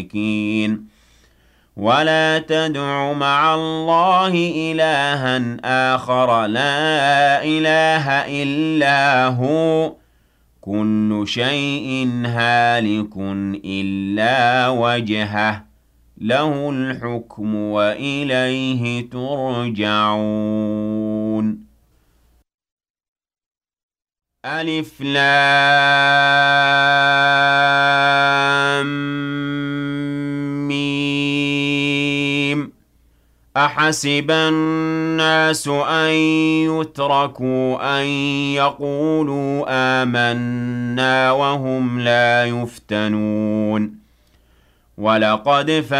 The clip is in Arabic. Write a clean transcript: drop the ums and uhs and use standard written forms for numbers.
ولا تدع مع الله إلها آخر لا إله إلا هو كل شيء هالك إلا وجهه له الحكم وإليه ترجعون ألف لام ميم أحسب الناس أن يتركوا أن يقولوا آمنا وهم لا يفتنون ولقد